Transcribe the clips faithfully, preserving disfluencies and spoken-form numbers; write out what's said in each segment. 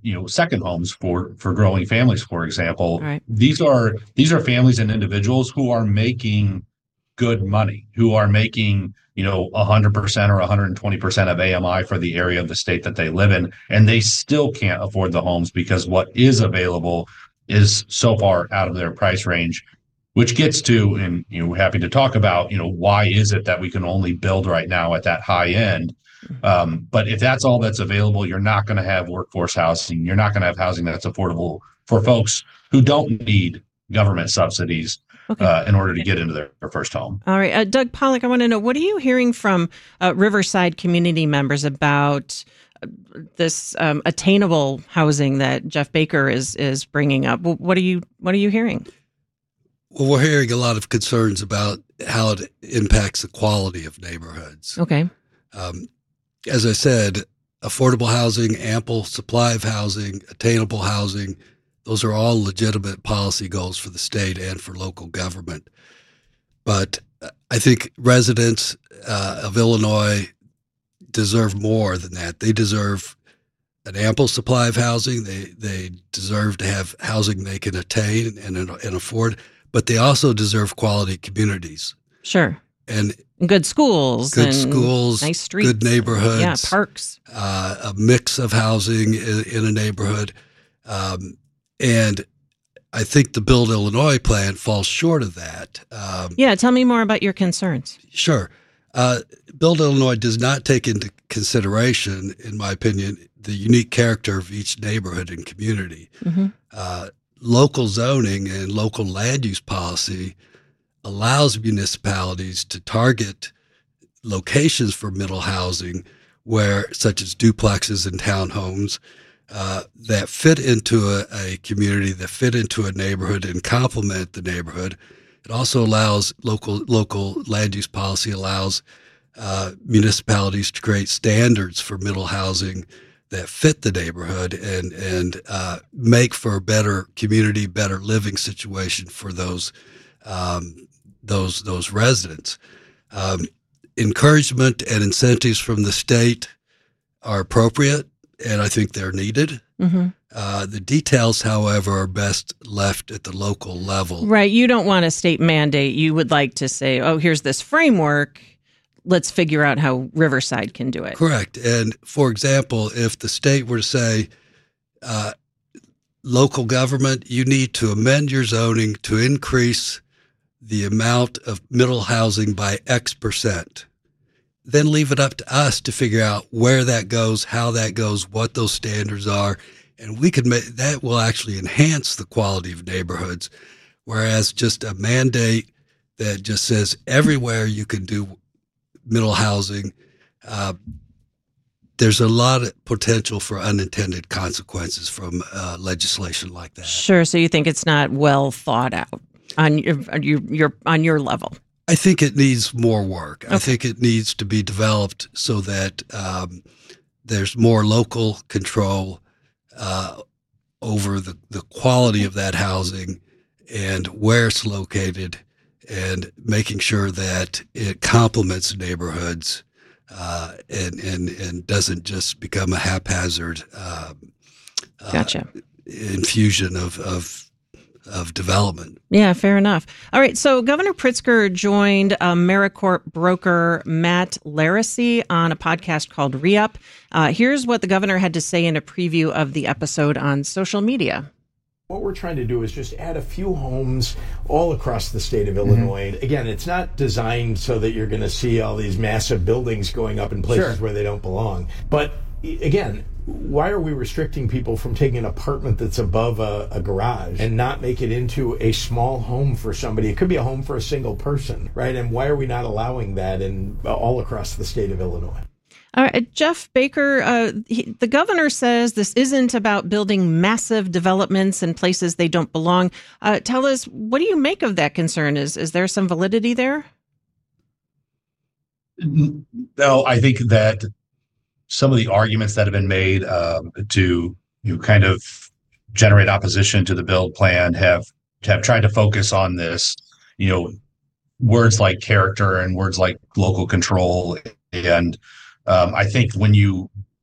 you know, second homes for for growing families, for example. Right. These are these are families and individuals who are making good money, who are making, you know, one hundred percent or one hundred twenty percent of A M I for the area of the state that they live in, and they still can't afford the homes because what is available is so far out of their price range, which gets to, and you know, we're happy to talk about, you know, why is it that we can only build right now at that high end? Um, but if that's all that's available, you're not going to have workforce housing. You're not going to have housing that's affordable for folks who don't need government subsidies Okay. uh, in order to get into their, their first home. All right. Uh, Doug Pollock, I want to know, what are you hearing from uh, Riverside community members about uh, this um, attainable housing that Jeff Baker is is bringing up? What are you What are you hearing? Well, we're hearing a lot of concerns about how it impacts the quality of neighborhoods. Okay. Um, as I said, affordable housing, ample supply of housing, attainable housing, those are all legitimate policy goals for the state and for local government. But I think residents uh, of Illinois deserve more than that. They deserve an ample supply of housing. They they deserve to have housing they can attain and, and afford, but they also deserve quality communities. Sure. And good schools, good and schools, nice streets, good neighborhoods, yeah, parks, uh, a mix of housing in, in a neighborhood, um, and I think the Build Illinois plan falls short of that. Um, yeah, tell me more about your concerns. Sure, uh, Build Illinois does not take into consideration, in my opinion, the unique character of each neighborhood and community. Mm-hmm. Uh, local zoning and local land use policy allows municipalities to target locations for middle housing where, such as duplexes and townhomes, uh, that fit into a, a community, that fit into a neighborhood and complement the neighborhood. It also allows local local land use policy allows uh, municipalities to create standards for middle housing that fit the neighborhood and and uh, make for a better community, better living situation for those um, those those residents. Um, encouragement and incentives from the state are appropriate, and I think they're needed. Mm-hmm. Uh, the details, however, are best left at the local level. Right. You don't want a state mandate. You would like to say, oh, here's this framework. Let's figure out how Riverside can do it. Correct. And for example, if the state were to say, uh, local government, you need to amend your zoning to increase the amount of middle housing by X percent, then leave it up to us to figure out where that goes, how that goes, what those standards are. And we could make that will actually enhance the quality of neighborhoods. Whereas just a mandate that just says everywhere you can do middle housing, uh, there's a lot of potential for unintended consequences from uh, legislation like that. Sure. So you think it's not well thought out on your, on your, your on your level? I think it needs more work. Okay. I think it needs to be developed so that um, there's more local control uh, over the, the quality of that housing and where it's located, and making sure that it complements neighborhoods uh, and, and and doesn't just become a haphazard uh, gotcha. uh, infusion of, of of development. Yeah, fair enough. All right, so Governor Pritzker joined AmeriCorps broker Matt Laracy on a podcast called Re-Up. Uh, here's what the governor had to say in a preview of the episode on social media. What we're trying to do is just add a few homes all across the state of Illinois. Mm-hmm. Again, it's not designed so that you're going to see all these massive buildings going up in places sure. where they don't belong. But again, why are we restricting people from taking an apartment that's above a, a garage and not make it into a small home for somebody? It could be a home for a single person, right? And why are we not allowing that in all across the state of Illinois? All right, Jeff Baker, uh, he, the governor says this isn't about building massive developments in places they don't belong. Uh, tell us, what do you make of that concern? Is is there some validity there? No, I think that some of the arguments that have been made um, to you know, kind of generate opposition to the build plan have have tried to focus on this, you know, words like character and words like local control. And um, I think when you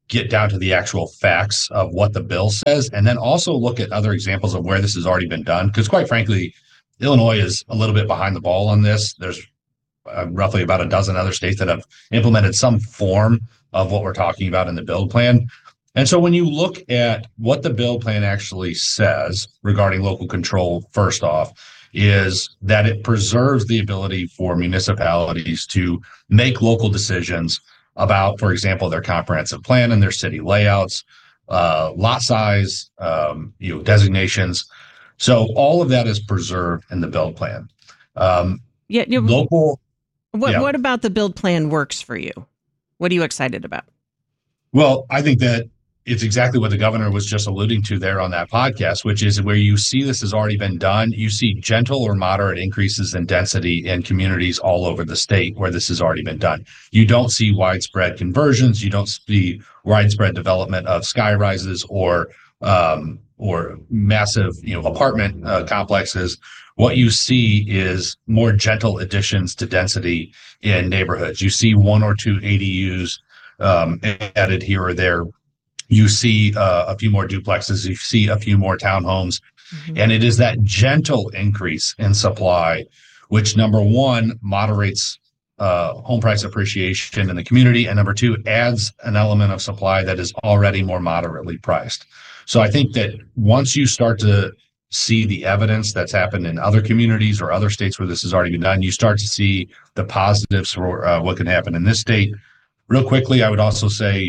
get down to the actual facts of what the bill says, and then also look at other examples of where this has already been done. Because quite frankly, Illinois is a little bit behind the ball on this. There's uh, roughly about a dozen other states that have implemented some form of what we're talking about in the build plan. And so when you look at what the build plan actually says regarding local control, first off, is that it preserves the ability for municipalities to make local decisions about, for example, their comprehensive plan and their city layouts, uh, lot size, um, you know, designations. So all of that is preserved in the build plan. Um, yeah, you, local. What yeah. What about the build plan works for you? What are you excited about? Well, I think that it's exactly what the governor was just alluding to there on that podcast, which is where you see this has already been done. You see gentle or moderate increases in density in communities all over the state where this has already been done. You don't see widespread conversions. You don't see widespread development of sky rises or um, or massive, you know, apartment uh, complexes. What you see is more gentle additions to density in neighborhoods. You see one or two A D Us um, added here or there. You see uh, a few more duplexes, you see a few more townhomes, mm-hmm. and it is that gentle increase in supply, which number one, moderates uh, home price appreciation in the community, and number two, adds an element of supply that is already more moderately priced. So I think that once you start to see the evidence that's happened in other communities or other states where this has already been done, you start to see the positives for uh, what can happen in this state. Real quickly, I would also say,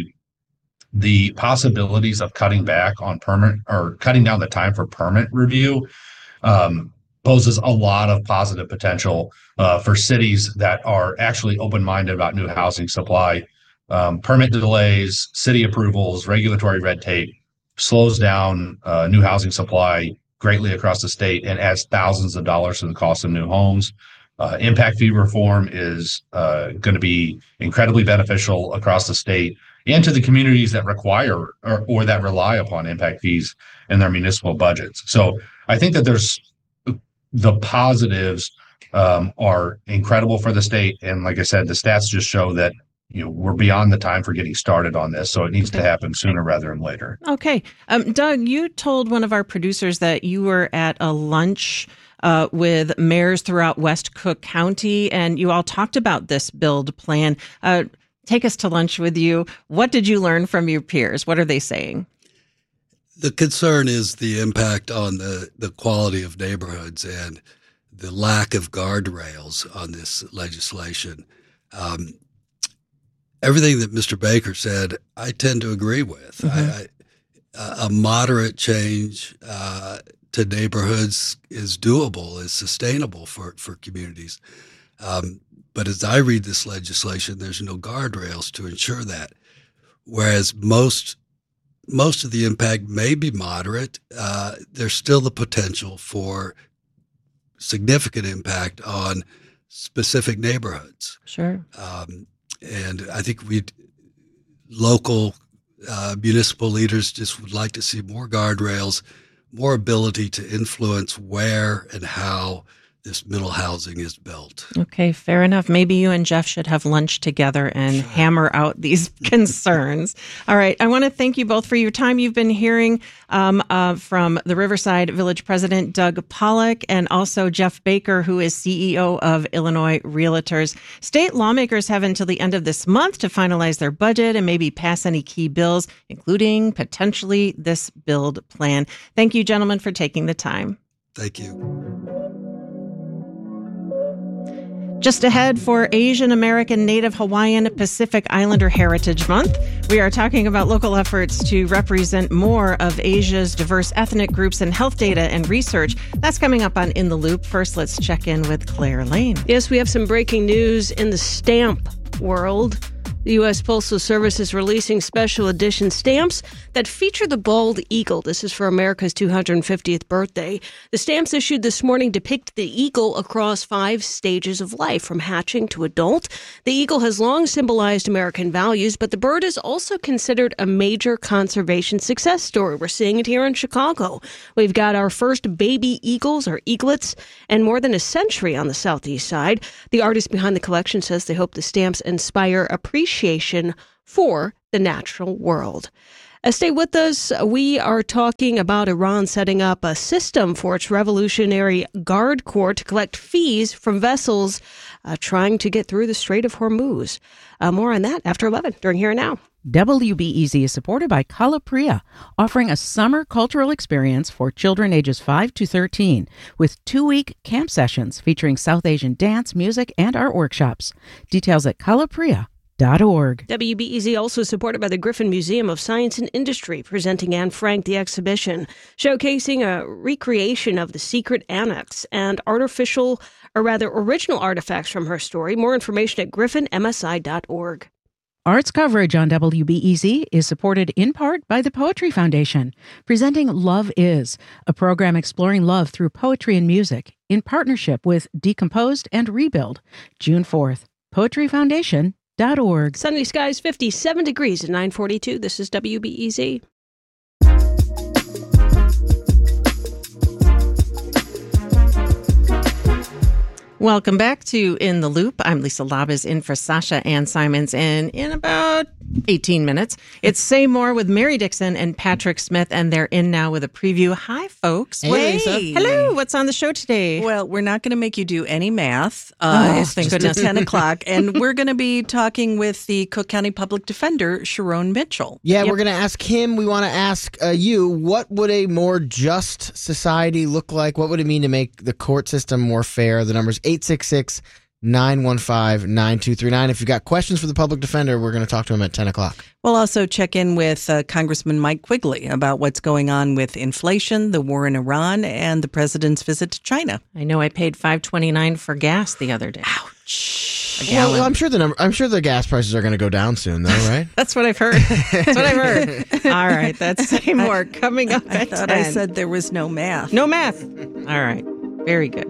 the possibilities of cutting back on permit or cutting down the time for permit review um, poses a lot of positive potential uh, for cities that are actually open-minded about new housing supply. Um, permit delays, city approvals, regulatory red tape slows down uh, new housing supply greatly across the state and adds thousands of dollars to the cost of new homes. Uh, impact fee reform is uh, going to be incredibly beneficial across the state and to the communities that require or, or that rely upon impact fees in their municipal budgets. So I think that there's the positives um, are incredible for the state. And like I said, the stats just show that, you know, we're beyond the time for getting started on this. So it needs to happen sooner rather than later. Okay. Um, Doug, you told one of our producers that you were at a lunch uh, with mayors throughout West Cook County, and you all talked about this build plan. Uh, Take us to lunch with you. What did you learn from your peers? What are they saying? The concern is the impact on the, the quality of neighborhoods and the lack of guardrails on this legislation. Um, everything that Mister Baker said, I tend to agree with. Mm-hmm. I, I, a moderate change uh, to neighborhoods is doable, is sustainable for, for communities. Um, But as I read this legislation, there's no guardrails to ensure that. Whereas most most of the impact may be moderate, uh, there's still the potential for significant impact on specific neighborhoods. Sure. Um, and I think we local uh, municipal leaders just would like to see more guardrails, more ability to influence where and how this middle housing is built. Okay, fair enough. Maybe you and Jeff should have lunch together and sure. hammer out these concerns. All right. I want to thank you both for your time. You've been hearing um, uh, from the Riverside Village President, Doug Pollock, and also Jeff Baker, who is C E O of Illinois Realtors. State lawmakers have until the end of this month to finalize their budget and maybe pass any key bills, including potentially this build plan. Thank you, gentlemen, for taking the time. Thank you. Just ahead for Asian American, Native Hawaiian, Pacific Islander Heritage Month, we are talking about local efforts to represent more of Asia's diverse ethnic groups in health data and research. That's coming up on In the Loop. First, let's check in with Claire Lane. Yes, we have some breaking news in the stamp world. The U S Postal Service is releasing special edition stamps that feature the bald eagle. This is for America's two hundred fiftieth birthday. The stamps issued this morning depict the eagle across five stages of life, from hatching to adult. The eagle has long symbolized American values, but the bird is also considered a major conservation success story. We're seeing it here in Chicago. We've got our first baby eagles, or eaglets, and more than a century on the southeast side. The artist behind the collection says they hope the stamps inspire appreciation for the the natural world. Uh, stay with us. We are talking about Iran setting up a system for its Revolutionary Guard Corps to collect fees from vessels uh, trying to get through the Strait of Hormuz. Uh, more on that after eleven during Here and Now. W B E Z is supported by Kalapriya, offering a summer cultural experience for children ages five to thirteen with two-week camp sessions featuring South Asian dance, music, and art workshops. Details at kalapriya dot org. W B E Z also supported by the Griffin Museum of Science and Industry, presenting Anne Frank the exhibition, showcasing a recreation of the secret annex and artificial, or rather original artifacts from her story. More information at griffin m s i dot org. Arts coverage on W B E Z is supported in part by the Poetry Foundation, presenting Love Is, a program exploring love through poetry and music in partnership with Decomposed and Rebuild, June fourth. poetry foundation dot org. Sunny skies, fifty-seven degrees at nine forty-two. This is W B E Z. Welcome back to In the Loop. I'm Lisa Labuz in for Sasha Ann Simons. And in about eighteen minutes, it's Say More with Mary Dixon and Patrick Smith, and they're in now with a preview. Hi, folks. Hey, Wait. Lisa. Hello. What's on the show today? Well, we're not going to make you do any math. Uh, Oh, it's thank just goodness. ten o'clock, and we're going to be talking with the Cook County Public Defender, Sharon Mitchell. Yeah, Yep. we're going to ask him. We want to ask uh, you, what would a more just society look like? What would it mean to make the court system more fair? The number's eight six six, nine one five, nine two three nine. If you've got questions for the public defender, we're going to talk to him at ten o'clock. We'll also check in with uh, Congressman Mike Quigley about what's going on with inflation, the war in Iran, and the president's visit to China. I know I paid five twenty-nine for gas the other day. Ouch. A gallon. Well, I'm sure the number. I'm sure the gas prices are going to go down soon, though, right? That's what I've heard. That's what I've heard. All right. That's Say More coming up I at thought ten. I said there was no math. No math. All right. Very good.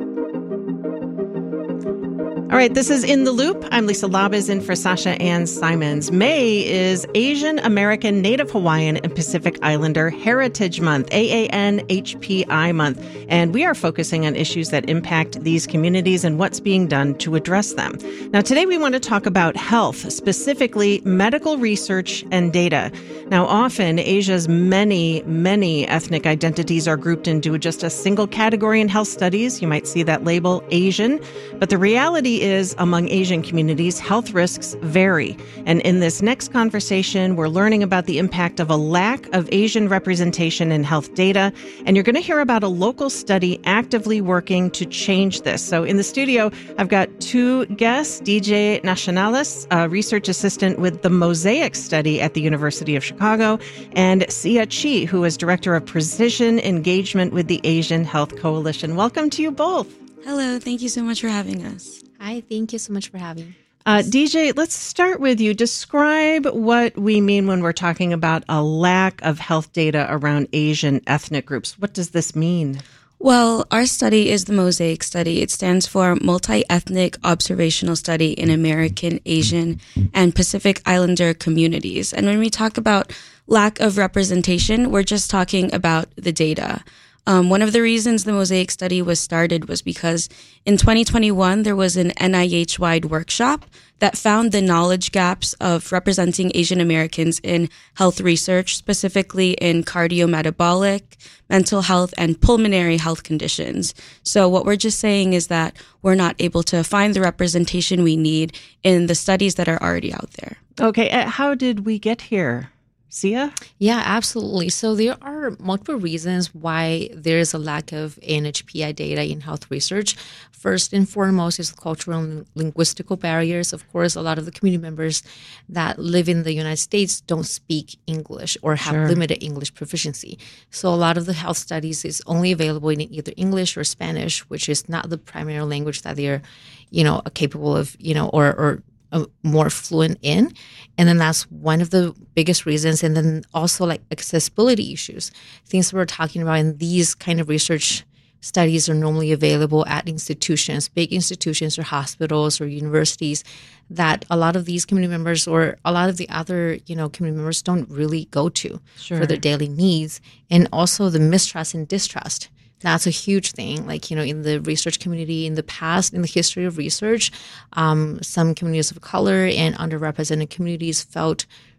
All right, this is In the Loop. I'm Lisa Labuz in for Sasha Ann Simons. May is Asian American, Native Hawaiian, and Pacific Islander Heritage Month, A A N H P I Month. And we are focusing on issues that impact these communities and what's being done to address them. Now, today we want to talk about health, specifically medical research and data. Now, often Asia's many, many ethnic identities are grouped into just a single category in health studies. You might see that label Asian. But the reality is, among Asian communities, health risks vary. And in this next conversation, we're learning about the impact of a lack of Asian representation in health data. And you're going to hear about a local study actively working to change this. So in the studio, I've got two guests, D J Nationalis, a research assistant with the Mosaic Study at the University of Chicago, and Sia Chi, who is director of precision engagement with the Asian Health Coalition. Welcome to you both. Hello, thank you so much for having us. Hi, thank you so much for having me. Uh, D J, let's start with you. Describe what we mean when we're talking about a lack of health data around Asian ethnic groups. What does this mean? Well, our study is the Mosaic Study. It stands for Multi-Ethnic Observational Study in American, Asian, and Pacific Islander Communities. And when we talk about lack of representation, we're just talking about the data. Um, one of the reasons the Mosaic Study was started was because in twenty twenty-one, there was an N I H-wide workshop that found the knowledge gaps of representing Asian Americans in health research, specifically in cardiometabolic, mental health, and pulmonary health conditions. So what we're just saying is that we're not able to find the representation we need in the studies that are already out there. Okay, uh, how did we get here? Sia? Yeah, absolutely. So there are multiple reasons why there is a lack of A N H P I data in health research. First and foremost is cultural and linguistical barriers. Of course, a lot of the community members that live in the United States don't speak English or have Sure. limited English proficiency. So a lot of the health studies is only available in either English or Spanish, which is not the primary language that they're, you know, capable of, you know, or, or Uh, more fluent in. And then that's one of the biggest reasons. And then also like accessibility issues. Things that we're talking about in these kind of research studies are normally available at institutions, big institutions or hospitals or universities that a lot of these community members or a lot of the other, you know, community members don't really go to Sure. for their daily needs. And also the mistrust and distrust. That's a huge thing. Like, you know, in the research community, in the past, in the history of research, um, some communities of color and underrepresented communities felt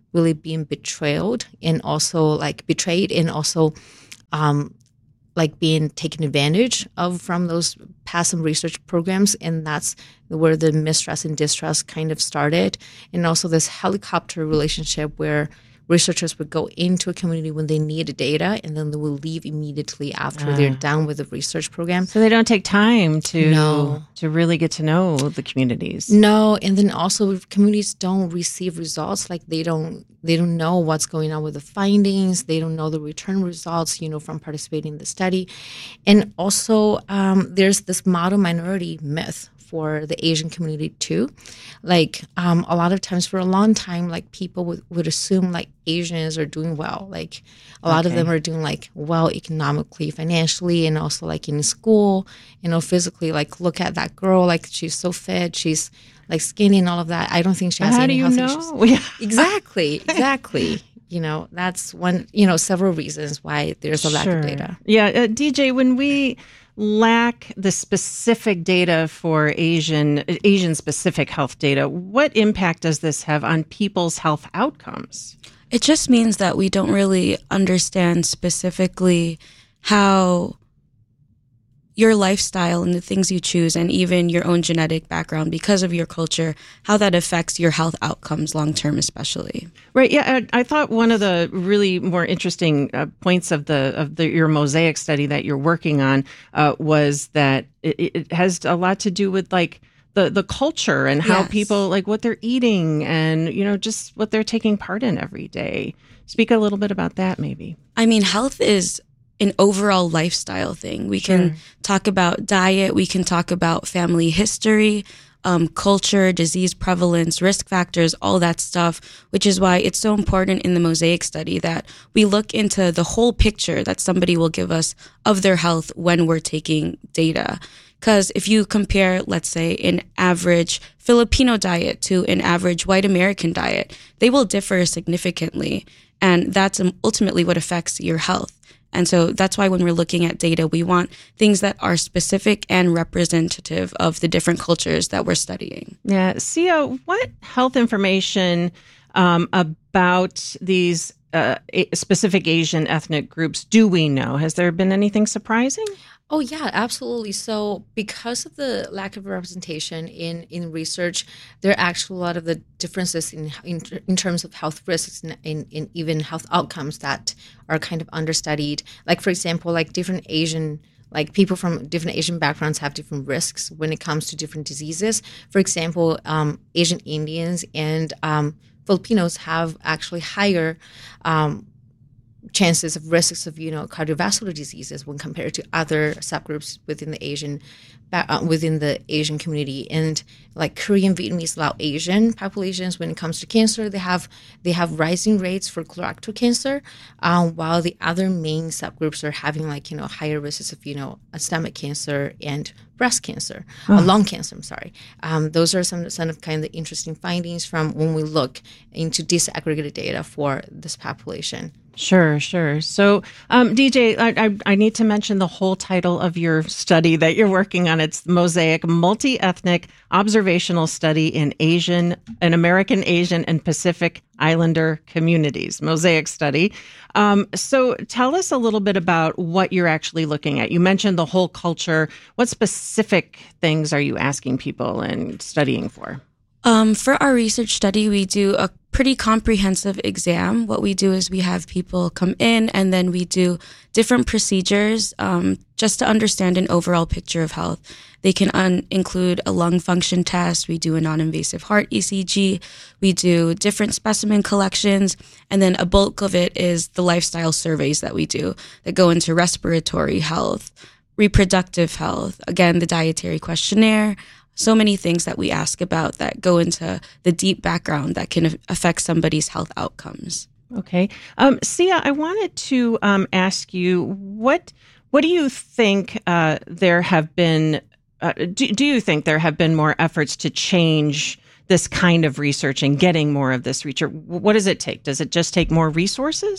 really being betrayed and also like betrayed and also um, like being taken advantage of from those past some research programs. And that's where the mistrust and distrust kind of started. And also this helicopter relationship where researchers would go into a community when they need data, and then they will leave immediately after uh, they're done with the research program. So they don't take time to no. to really get to know the communities. No, and then also communities don't receive results. Like they don't they don't know what's going on with the findings. They don't know the return results, you know, from participating in the study. And also um, there's this model minority myth for the Asian community too. Like um, a lot of times for a long time, like people would, would assume like Asians are doing well. Like a lot okay. of them are doing like well economically, financially, and also like in school, you know, physically. Like look at that girl, like she's so fit, she's like skinny and all of that. I don't think she has How any do you health know? issues. Exactly, exactly. You know, that's one, you know, several reasons why there's a lack sure. of data. Yeah, uh, D J, when we lack the specific data for Asian Asian specific health data, what impact does this have on people's health outcomes? It just means that we don't really understand specifically how your lifestyle and the things you choose and even your own genetic background because of your culture, how that affects your health outcomes long term especially. Right. Yeah. I, I thought one of the really more interesting uh, points of the of the your Mosaic study that you're working on uh, was that it, it has a lot to do with like the, the culture and how yes. people like what they're eating and, you know, just what they're taking part in every day. Speak a little bit about that, maybe. I mean, health is an overall lifestyle thing. We Sure. can talk about diet. We can talk about family history, um, culture, disease prevalence, risk factors, all that stuff, which is why it's so important in the Mosaic study that we look into the whole picture that somebody will give us of their health when we're taking data. Because if you compare, let's say, an average Filipino diet to an average white American diet, they will differ significantly. And that's ultimately what affects your health. And so that's why when we're looking at data, we want things that are specific and representative of the different cultures that we're studying. Yeah. Sia, what health information um, about these uh, specific Asian ethnic groups do we know? Has there been anything surprising? Oh, yeah, absolutely. So because of the lack of representation in, in research, there are actually a lot of the differences in in, in terms of health risks and in, in even health outcomes that are kind of understudied. Like, for example, like different Asian, like people from different Asian backgrounds have different risks when it comes to different diseases. For example, um, Asian Indians and um, Filipinos have actually higher um chances of risks of, you know, cardiovascular diseases when compared to other subgroups within the Asian uh, within the Asian community. And like Korean, Vietnamese, Lao Asian populations, when it comes to cancer, they have they have rising rates for colorectal cancer, um, while the other main subgroups are having like, you know, higher risks of, you know, stomach cancer and breast cancer, oh. uh, lung cancer, I'm sorry. Um, those are some, some of kind of the interesting findings from when we look into disaggregated data for this population. Sure, sure. So, um, D J, I, I, I need to mention the whole title of your study that you're working on. It's Mosaic, Multi-Ethnic Observational Study in Asian, in American, Asian, and Pacific Islander Communities. Mosaic study. Um, so tell us a little bit about what you're actually looking at. You mentioned the whole culture. What specific things are you asking people and studying for? Um, for our research study, we do a pretty comprehensive exam. What we do is we have people come in and then we do different procedures um, just to understand an overall picture of health. They can un- include a lung function test. We do a non-invasive heart E C G. We do different specimen collections. And then a bulk of it is the lifestyle surveys that we do that go into respiratory health, reproductive health, again, the dietary questionnaire. So many things that we ask about that go into the deep background that can affect somebody's health outcomes. Okay. Um, Sia, I wanted to um, ask you, what what do you think uh, there have been, uh, do, do you think there have been more efforts to change this kind of research and getting more of this research? What does it take? Does it just take more resources?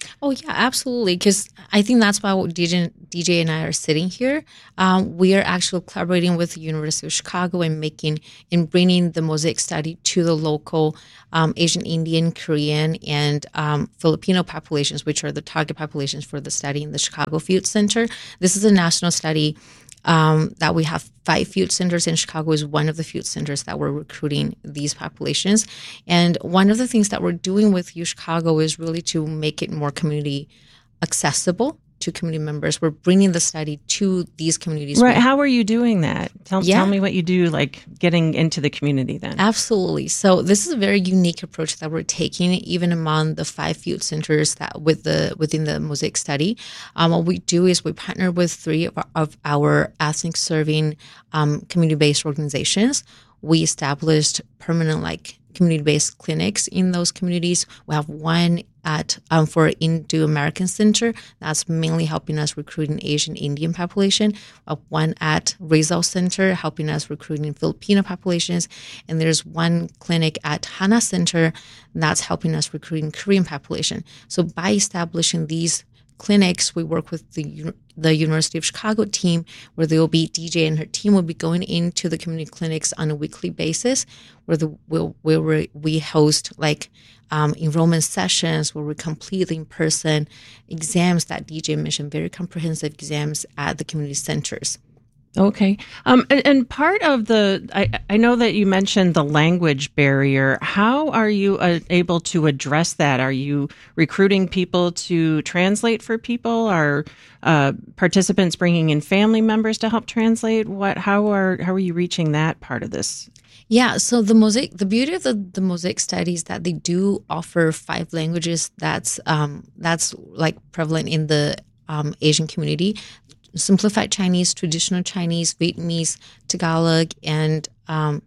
Oh yeah, absolutely. Because I think that's why D J, D J and I are sitting here. Um, we are actually collaborating with the University of Chicago and making and bringing the Mosaic study to the local um, Asian, Indian, Korean, and um, Filipino populations, which are the target populations for the study in the Chicago Field Center. This is a national study. Um, that we have five field centers, and Chicago is one of the field centers that we're recruiting these populations. And one of the things that we're doing with U Chicago is really to make it more community accessible to community members. We're bringing the study to these communities. Right. How are you doing that? Tell, Yeah. tell me what you do, like getting into the community then. Absolutely. So this is a very unique approach that we're taking, even among the five field centers that with the within the Mosaic study. Um, what we do is we partner with three of our, of our ethnic serving um, community-based organizations. We established permanent, like community-based clinics in those communities. We have one at um, for Indo American Center that's mainly helping us recruit an Asian Indian population. We have one at Rizal Center helping us recruiting Filipino populations, and there's one clinic at Hana Center that's helping us recruiting Korean population. So by establishing these clinics, we work with the the University of Chicago team, where they will be D J and her team will be going into the community clinics on a weekly basis, where the where, where we host like um, enrollment sessions, where we complete the in-person exams that D J mentioned, very comprehensive exams at the community centers. Okay. Um, and, and part of the, I, I know that you mentioned the language barrier. How are you uh, able to address that? Are you recruiting people to translate for people? Are uh, participants bringing in family members to help translate? What? How are how are you reaching that part of this? Yeah, so the Mosaic, the beauty of the, the Mosaic study is that they do offer five languages that's um, that's like prevalent in the um, Asian community. Simplified Chinese, traditional Chinese, Vietnamese, Tagalog, and um,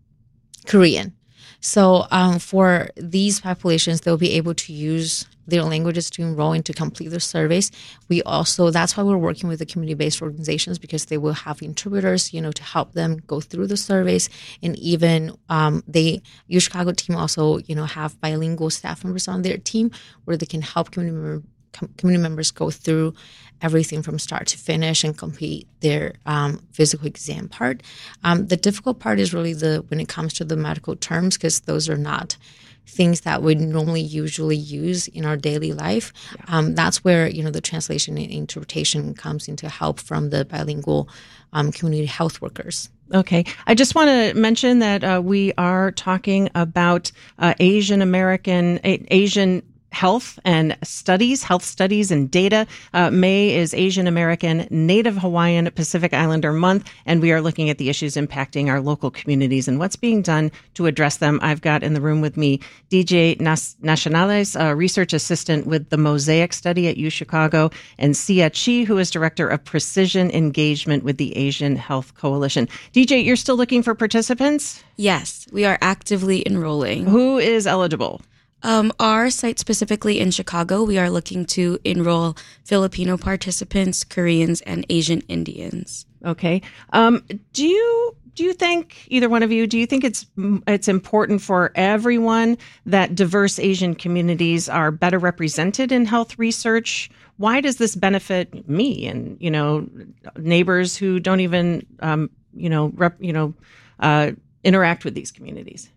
Korean. So um, for these populations, they'll be able to use their languages to enroll and to complete their surveys. We also, that's why we're working with the community-based organizations, because they will have interpreters, you know, to help them go through the surveys. And even um, they, U Chicago team also, you know, have bilingual staff members on their team where they can help community members community members go through everything from start to finish and complete their um, physical exam part. Um, the difficult part is really the when it comes to the medical terms, because those are not things that we normally usually use in our daily life. Yeah. Um, that's where, you know, the translation and interpretation comes into help from the bilingual um, community health workers. Okay. I just want to mention that uh, we are talking about uh, Asian American, a- Asian health and studies, health studies and data. Uh, May is Asian American, Native Hawaiian, Pacific Islander Month, and we are looking at the issues impacting our local communities and what's being done to address them. I've got in the room with me D J Nas- Nacionales, a research assistant with the Mosaic Study at U Chicago, and Sia Chi, who is director of precision engagement with the Asian Health Coalition. D J, you're still looking for participants? Yes, we are actively enrolling. Who is eligible? Um, our site specifically in Chicago, we are looking to enroll Filipino participants, Koreans, and Asian Indians. Okay. Um, do you do you think, either one of you, do you think it's it's important for everyone that diverse Asian communities are better represented in health research? Why does this benefit me and, you know, neighbors who don't even um, you know rep, you know uh, interact with these communities?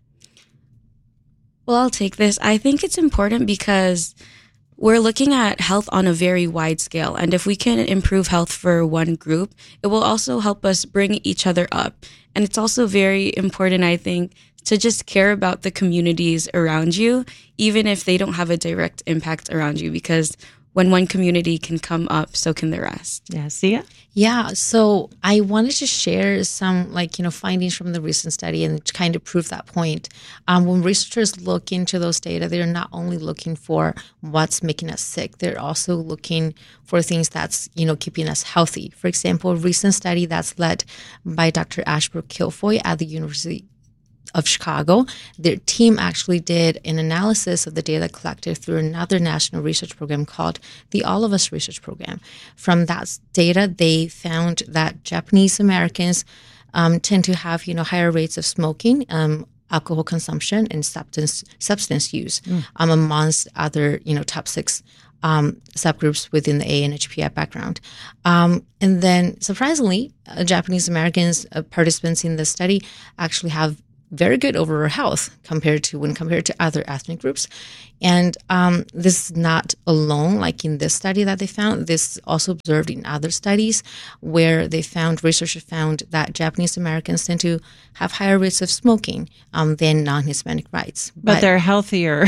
Well, I'll take this. I think it's important because we're looking at health on a very wide scale. And if we can improve health for one group, it will also help us bring each other up. And it's also very important, I think, to just care about the communities around you, even if they don't have a direct impact around you, because when one community can come up, so can the rest. Yeah, Sia? Yeah, so I wanted to share some, like, you know, findings from the recent study and kind of prove that point. Um, when researchers look into those data, they're not only looking for what's making us sick, they're also looking for things that's, you know, keeping us healthy. For example, a recent study that's led by Doctor Ashbrook Kilfoy at the University of Chicago, their team actually did an analysis of the data collected through another national research program called the All of Us Research Program. From that data, they found that Japanese Americans um, tend to have, you know, higher rates of smoking, um, alcohol consumption, and substance substance use, mm. um, amongst other, you know, top six um, subgroups within the A N H P I background. Um, and then surprisingly, uh, Japanese Americans uh, participants in the study actually have very good overall health compared to when compared to other ethnic groups. And um, this is not alone, like in this study that they found. This is also observed in other studies where they found, researchers found that Japanese Americans tend to have higher rates of smoking um, than non-Hispanic whites. But, but they're healthier.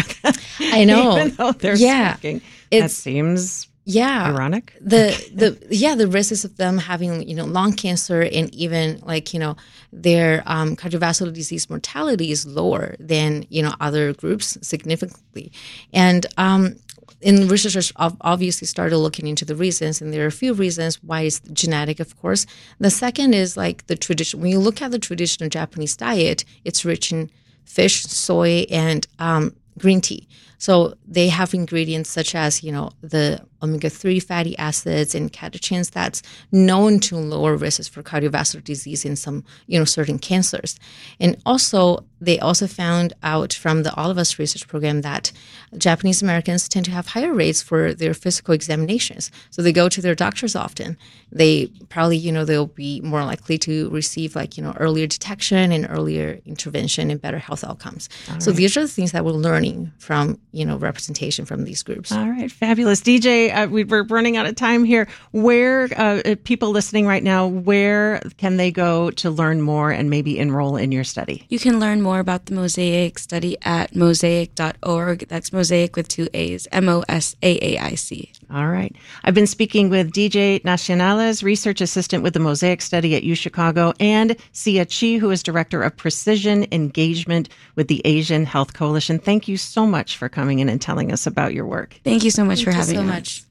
I know. Even though they're yeah, smoking. That seems yeah ironic. The the yeah the risks of them having you know lung cancer and even like you know their um, cardiovascular disease mortality is lower than you know other groups significantly, and um, and researchers obviously started looking into the reasons, and there are a few reasons why it's genetic, of course. The second is like the tradition. When you look at the traditional Japanese diet, it's rich in fish, soy, and um, green tea. So they have ingredients such as, you know, the omega three fatty acids and catechins that's known to lower risks for cardiovascular disease in some, you know, certain cancers. And also, they also found out from the All of Us research program that Japanese Americans tend to have higher rates for their physical examinations. So they go to their doctors often. They probably, you know, they'll be more likely to receive like, you know, earlier detection and earlier intervention and better health outcomes. All so right. These are the things that we're learning from, you know, representation from these groups. All right, fabulous. D J, uh, we, we're running out of time here. Where, uh, people listening right now, where can they go to learn more and maybe enroll in your study? You can learn more about the Mosaic study at mosaic dot org. That's Mosaic with two A's, M O S A A I C. All right. I've been speaking with D J Nacionales, research assistant with the Mosaic study at UChicago, and Sia Chi, who is director of precision engagement with the Asian Health Coalition. Thank you so much for coming in and telling us about your work. Thank you so much Thank for you having so us. much.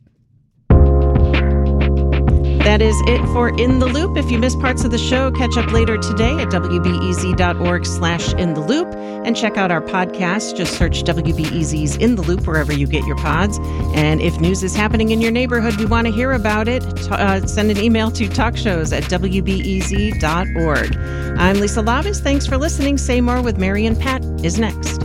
That is it for In the Loop. If you missed parts of the show, catch up later today at W B E Z dot org slash in the loop and check out our podcast. Just search W B E Z's In the Loop wherever you get your pods. And if news is happening in your neighborhood, we want to hear about it. Uh, send an email to talkshows at W B E Z dot org. I'm Lisa Lavis. Thanks for listening. Say More with Mary and Pat is next.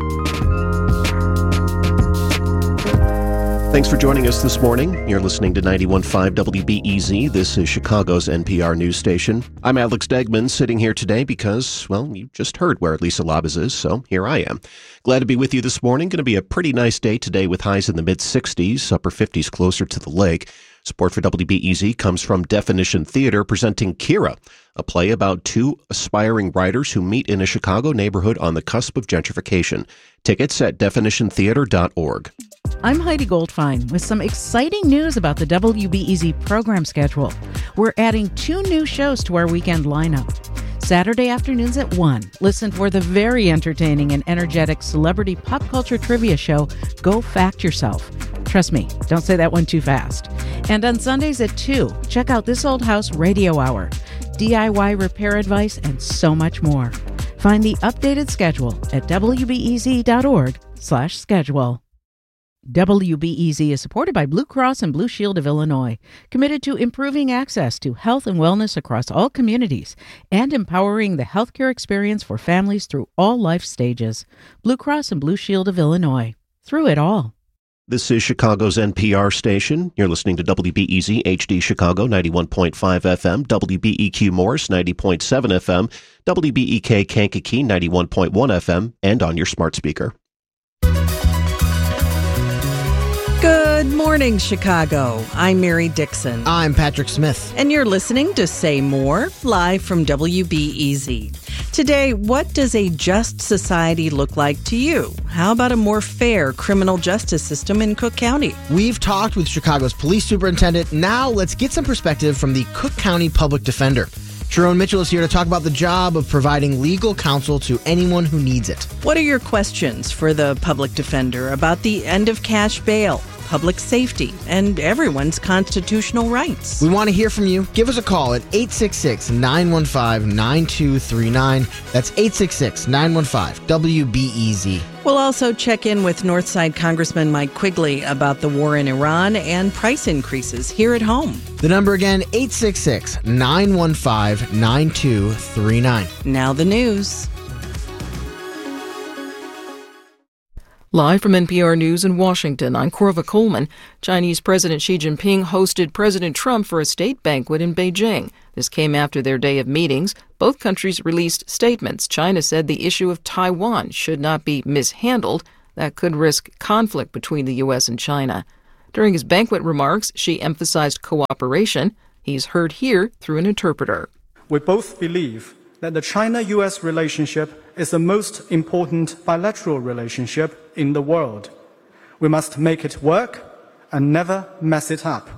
Thanks for joining us this morning. You're listening to ninety-one point five W B E Z. This is Chicago's N P R news station. I'm Alex Degman, sitting here today because, well, you just heard where Lisa Labas is, so here I am. Glad to be with you this morning. Going to be a pretty nice day today with highs in the mid-sixties, upper fifties closer to the lake. Support for W B E Z comes from Definition Theater presenting Kira, a play about two aspiring writers who meet in a Chicago neighborhood on the cusp of gentrification. Tickets at definition theater dot org. I'm Heidi Goldfein with some exciting news about the W B E Z program schedule. We're adding two new shows to our weekend lineup. Saturday afternoons at one, listen for the very entertaining and energetic celebrity pop culture trivia show, Go Fact Yourself. Trust me, don't say that one too fast. And on Sundays at two, check out This Old House Radio Hour, D I Y repair advice, and so much more. Find the updated schedule at W B E Z dot org slash schedule. W B E Z is supported by Blue Cross and Blue Shield of Illinois, committed to improving access to health and wellness across all communities and empowering the healthcare experience for families through all life stages. Blue Cross and Blue Shield of Illinois. Through it all. This is Chicago's N P R station. You're listening to W B E Z H D Chicago ninety-one point five F M, W B E Q Morris ninety point seven F M, W B E K Kankakee ninety-one point one F M, and on your smart speaker. Good morning, Chicago. I'm Mary Dixon. I'm Patrick Smith. And you're listening to Say More, live from W B E Z. Today, what does a just society look like to you? How about a more fair criminal justice system in Cook County? We've talked with Chicago's police superintendent. Now let's get some perspective from the Cook County Public Defender. Sharon Mitchell is here to talk about the job of providing legal counsel to anyone who needs it. What are your questions for the public defender about the end of cash bail, public safety, and everyone's constitutional rights? We want to hear from you. Give us a call at eight six six, nine one five, nine two three nine. That's eight six six, nine one five, W B E Z. We'll also check in with Northside Congressman Mike Quigley about the war in Iran and price increases here at home. The number again, eight six six, nine one five, nine two three nine. Now the news. Live from N P R News in Washington, I'm Corva Coleman. Chinese President Xi Jinping hosted President Trump for a state banquet in Beijing. This came after their day of meetings. Both countries released statements. China said the issue of Taiwan should not be mishandled. That could risk conflict between the U S and China. During his banquet remarks, Xi emphasized cooperation. He's heard here through an interpreter. We both believe that the China-U S relationship is the most important bilateral relationship in the world. We must make it work and never mess it up.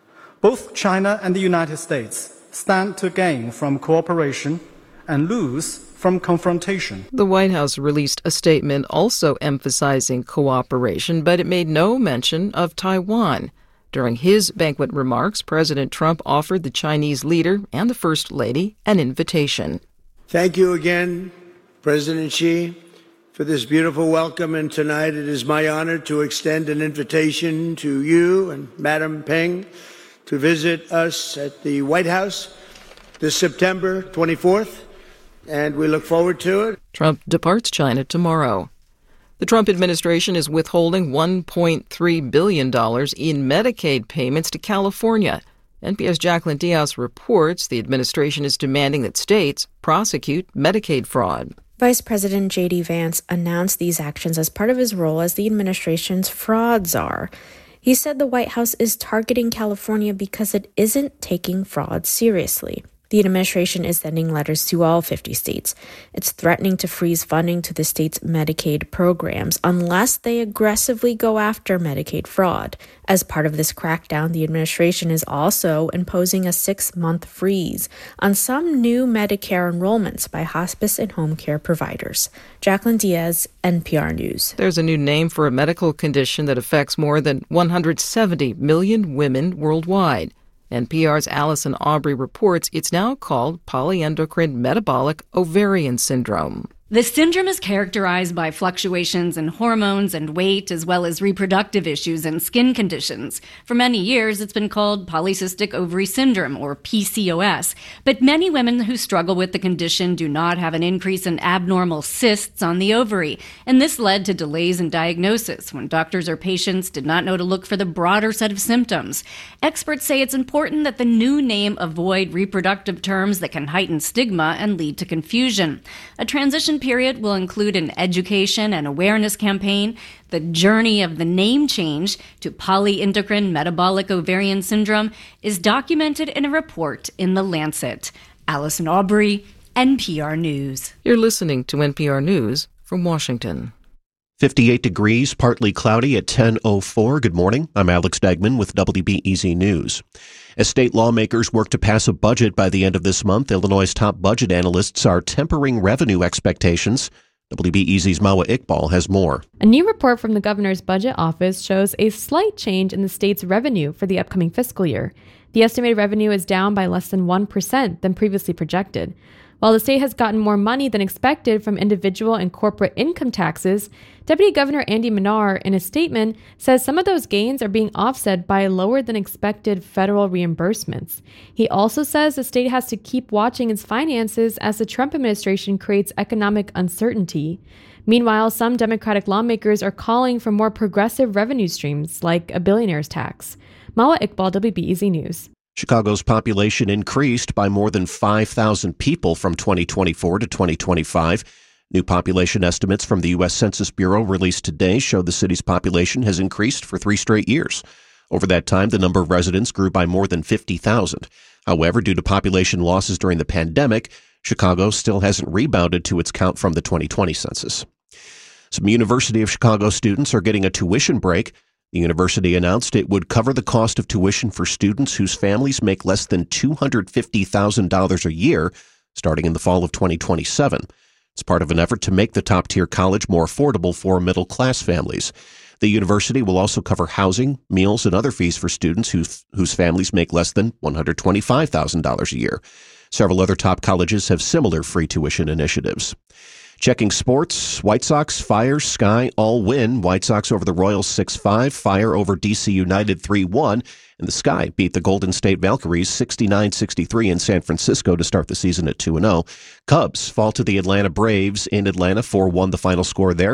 Both China and the United States stand to gain from cooperation and lose from confrontation. The White House released a statement also emphasizing cooperation, but it made no mention of Taiwan. During his banquet remarks, President Trump offered the Chinese leader and the First Lady an invitation. Thank you again, President Xi, for this beautiful welcome. And tonight it is my honor to extend an invitation to you and Madam Peng to visit us at the White House this September twenty-fourth, and we look forward to it. Trump departs China tomorrow. The Trump administration is withholding one point three billion dollars in Medicaid payments to California. N P R's Jacqueline Diaz reports the administration is demanding that states prosecute Medicaid fraud. Vice President J D. Vance announced these actions as part of his role as the administration's fraud czar. He said the White House is targeting California because it isn't taking fraud seriously. The administration is sending letters to all fifty states. It's threatening to freeze funding to the state's Medicaid programs unless they aggressively go after Medicaid fraud. As part of this crackdown, the administration is also imposing a six-month freeze on some new Medicare enrollments by hospice and home care providers. Jacqueline Diaz, N P R News. There's a new name for a medical condition that affects more than one hundred seventy million women worldwide. N P R's Allison Aubrey reports it's now called polyendocrine metabolic ovarian syndrome. The syndrome is characterized by fluctuations in hormones and weight, as well as reproductive issues and skin conditions. For many years, it's been called polycystic ovary syndrome, or P C O S. But many women who struggle with the condition do not have an increase in abnormal cysts on the ovary, and this led to delays in diagnosis when doctors or patients did not know to look for the broader set of symptoms. Experts say it's important that the new name avoid reproductive terms that can heighten stigma and lead to confusion. A transition period will include an education and awareness campaign. The journey of the name change to polyendocrine metabolic ovarian syndrome is documented in a report in The Lancet. Allison Aubrey, N P R News. You're listening to N P R News from Washington. fifty-eight degrees, partly cloudy at ten oh four. Good morning. I'm Alex Degman with W B E Z News. As state lawmakers work to pass a budget by the end of this month, Illinois' top budget analysts are tempering revenue expectations. W B E Z's Mawa Iqbal has more. A new report from the governor's budget office shows a slight change in the state's revenue for the upcoming fiscal year. The estimated revenue is down by less than one percent than previously projected. While the state has gotten more money than expected from individual and corporate income taxes, Deputy Governor Andy Manar, in a statement, says some of those gains are being offset by lower than expected federal reimbursements. He also says the state has to keep watching its finances as the Trump administration creates economic uncertainty. Meanwhile, some Democratic lawmakers are calling for more progressive revenue streams, like a billionaire's tax. Mawa Iqbal, W B E Z News. Chicago's population increased by more than five thousand people from twenty twenty-four to twenty twenty-five. New population estimates from the U S Census Bureau released today show the city's population has increased for three straight years. Over that time, the number of residents grew by more than fifty thousand. However, due to population losses during the pandemic, Chicago still hasn't rebounded to its count from the twenty twenty census. Some University of Chicago students are getting a tuition break. The university announced it would cover the cost of tuition for students whose families make less than two hundred fifty thousand dollars a year, starting in the fall of twenty twenty-seven. It's part of an effort to make the top-tier college more affordable for middle-class families. The university will also cover housing, meals, and other fees for students whose, whose families make less than one hundred twenty-five thousand dollars a year. Several other top colleges have similar free tuition initiatives. Checking sports, White Sox, Fire, Sky all win. White Sox over the Royals six five, Fire over D C United three one, and the Sky beat the Golden State Valkyries sixty-nine sixty-three in San Francisco to start the season at two and oh. Cubs fall to the Atlanta Braves in Atlanta four one the final score there.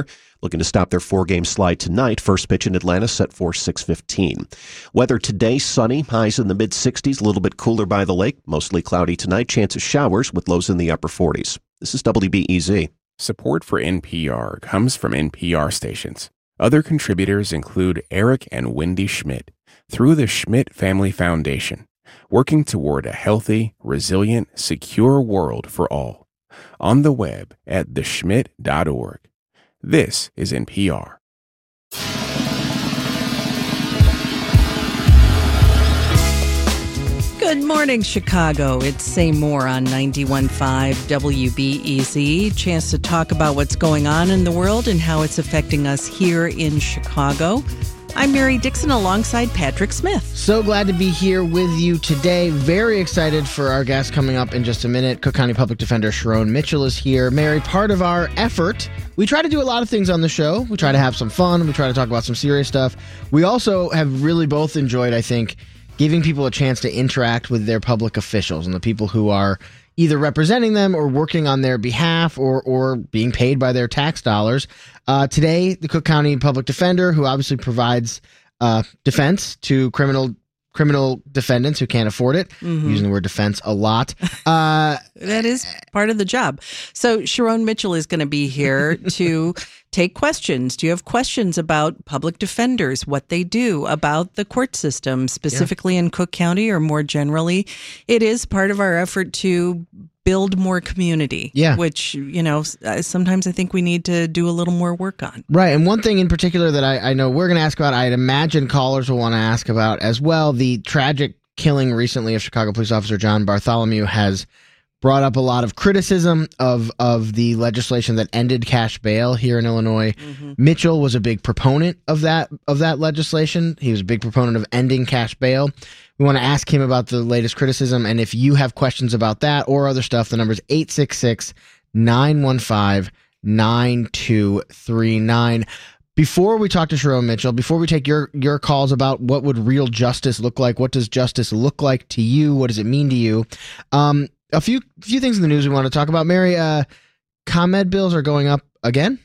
looking to stop their four-game slide tonight. First pitch in Atlanta set for six fifteen. Weather today, sunny, highs in the mid-sixties, a little bit cooler by the lake, mostly cloudy tonight, chance of showers with lows in the upper forties. This is W B E Z. Support for N P R comes from N P R stations. Other contributors include Eric and Wendy Schmidt through the Schmidt Family Foundation, working toward a healthy, resilient, secure world for all. On the web at the schmidt dot org. This is N P R. Good morning, Chicago. It's Say More on ninety-one point five W B E Z. Chance to talk about what's going on in the world and how it's affecting us here in Chicago. I'm Mary Dixon alongside Patrick Smith. So glad to be here with you today. Very excited for our guest coming up in just a minute. Cook County Public Defender Sharon Mitchell is here. Mary, part of our effort, we try to do a lot of things on the show. We try to have some fun. We try to talk about some serious stuff. We also have really both enjoyed, I think, giving people a chance to interact with their public officials and the people who are either representing them or working on their behalf or or being paid by their tax dollars. Uh, today, the Cook County Public Defender, who obviously provides uh, defense to criminal criminal defendants who can't afford it, mm-hmm. using the word defense a lot. Uh, that is part of the job. So Sharon Mitchell is going to be here to take questions. Do you have questions about public defenders, what they do, about the court system, specifically yeah. in Cook County or more generally? It is part of our effort to build more community, yeah. which, you know, sometimes I think we need to do a little more work on. Right. And one thing in particular that I, I know we're going to ask about, I'd imagine callers will want to ask about as well, the tragic killing recently of Chicago police officer John Bartholomew has brought up a lot of criticism of of the legislation that ended cash bail here in Illinois. Mm-hmm. Mitchell was a big proponent of that of that legislation. He was a big proponent of ending cash bail. We want to ask him about the latest criticism, and if you have questions about that or other stuff, the number is eight six six, nine one five, nine two three nine. Before we talk to Sharon Mitchell, before we take your your calls about what would real justice look like, what does justice look like to you, what does it mean to you, um, a few few things in the news we want to talk about. Mary, uh, ComEd bills are going up again?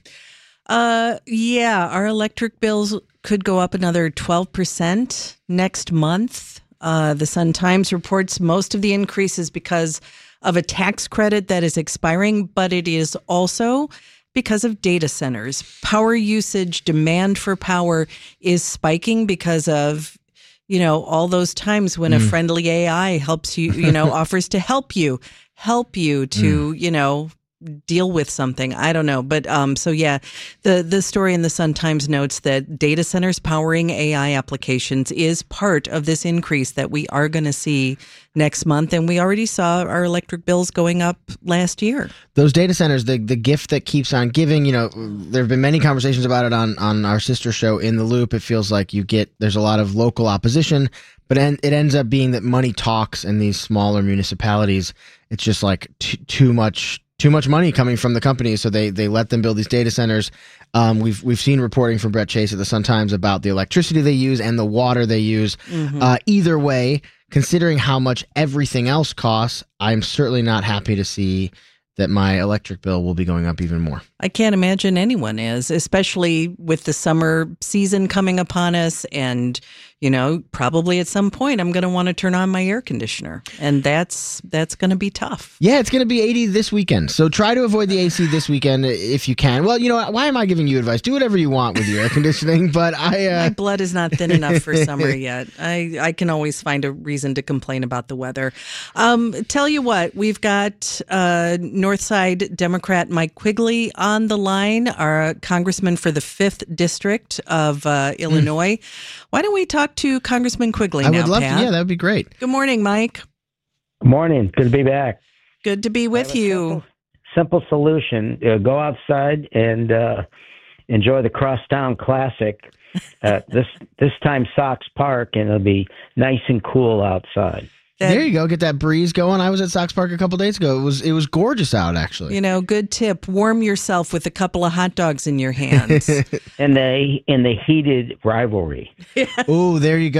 Uh, yeah, our electric bills could go up another twelve percent next month. Uh, the Sun-Times reports most of the increase is because of a tax credit that is expiring, but it is also because of data centers. Power usage, demand for power is spiking because of, you know, all those times when mm. a friendly A I helps you, you know, offers to help you, help you to, mm. you know, deal with something. I don't know. But um, so, yeah, the, the story in the Sun-Times notes that data centers powering A I applications is part of this increase that we are going to see next month. And we already saw our electric bills going up last year. Those data centers, the, the gift that keeps on giving, you know, there have been many conversations about it on, on our sister show In the Loop. It feels like you get, there's a lot of local opposition, but en- it ends up being that money talks in these smaller municipalities. It's just like t- too much Too much money coming from the companies, so they they let them build these data centers. Um, we've we've seen reporting from Brett Chase at the Sun-Times about the electricity they use and the water they use. Mm-hmm. Uh, either way, considering how much everything else costs, I'm certainly not happy to see that my electric bill will be going up even more. I can't imagine anyone is, especially with the summer season coming upon us. And, you know, probably at some point I'm going to want to turn on my air conditioner. And that's that's going to be tough. Yeah, it's going to be eighty this weekend. So try to avoid the A C this weekend if you can. Well, you know, why am I giving you advice? Do whatever you want with your air conditioning. But I... Uh... My blood is not thin enough for summer yet. I, I can always find a reason to complain about the weather. Um, tell you what, we've got uh, Northside Democrat Mike Quigley on the line, our congressman for the fifth District of uh, Illinois. Mm. Why don't we talk to Congressman Quigley I now, would love Pat? to. Yeah, that would be great. Good morning, Mike. Good morning. Good to be back. Good to be with you. Simple, simple solution. Uh, go outside and uh, enjoy the Crosstown Classic. Uh, this this time Sox Park, and it'll be nice and cool outside. That, there you go. Get that breeze going. I was at Sox Park a couple days ago. It was it was gorgeous out, actually. You know, good tip. Warm yourself with a couple of hot dogs in your hands. and the in the heated rivalry. Yeah. Oh, there you go.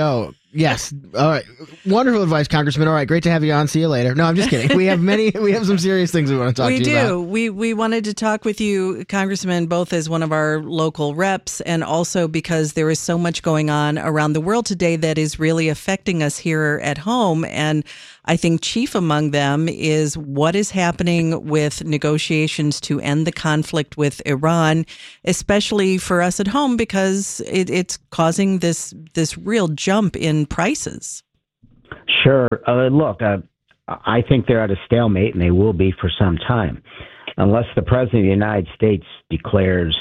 Yes. All right. Wonderful advice, Congressman. All right. Great to have you on. See you later. No, I'm just kidding. We have many, we have some serious things we want to talk we to you do. about. We we wanted to talk with you, Congressman, both as one of our local reps and also because there is so much going on around the world today that is really affecting us here at home. And I think chief among them is what is happening with negotiations to end the conflict with Iran, especially for us at home, because it, it's causing this this real jump in prices. Sure. Uh, look, uh, I think they're at a stalemate, and they will be for some time, unless the president of the United States declares,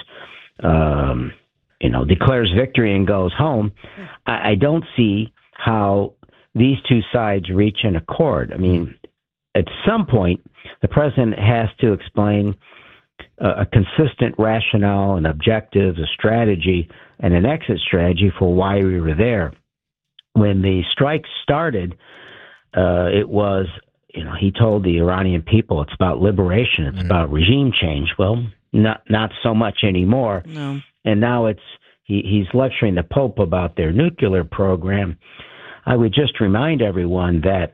um, you know, declares victory and goes home. I, I don't see how these two sides reach an accord. I mean, at some point, the president has to explain a, a consistent rationale, an objective, a strategy, and an exit strategy for why we were there. When the strikes started, uh, it was, you know, he told the Iranian people it's about liberation, it's mm-hmm. about regime change. Well, not not so much anymore. No. And now it's he, he's lecturing the Pope about their nuclear program. I would just remind everyone that